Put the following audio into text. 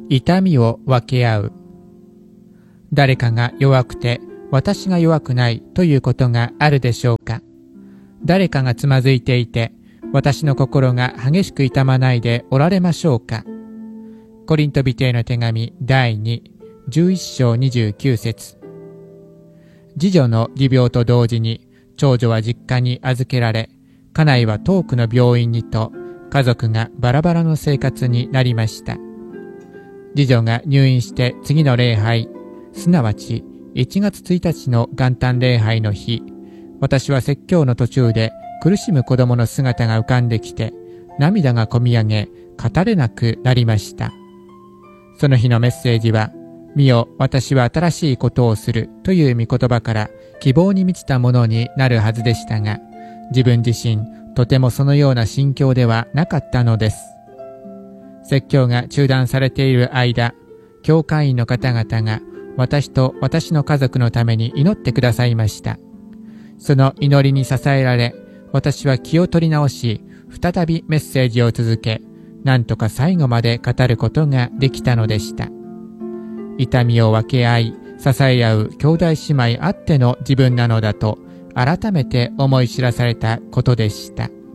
痛みを分け合う。誰かが弱くて私が弱くないということがあるでしょうか。誰かがつまずいていて私の心が激しく痛まないでおられましょうか。コリント人への手紙第2、11章29節。次女の持病と同時に長女は実家に預けられ、家内は遠くの病院にと、家族がバラバラの生活になりました。次女が入院して次の礼拝、すなわち1月1日の元旦礼拝の日、私は説教の途中で苦しむ子供の姿が浮かんできて、涙がこみ上げ、語れなくなりました。その日のメッセージは、見よ、私は新しいことをするという御言葉から希望に満ちたものになるはずでしたが、自分自身、とてもそのような心境ではなかったのです。説教が中断されている間、教会員の方々が私と私の家族のために祈ってくださいました。その祈りに支えられ、私は気を取り直し、再びメッセージを続け、なんとか最後まで語ることができたのでした。痛みを分け合い、支え合う兄弟姉妹あっての自分なのだと、改めて思い知らされたことでした。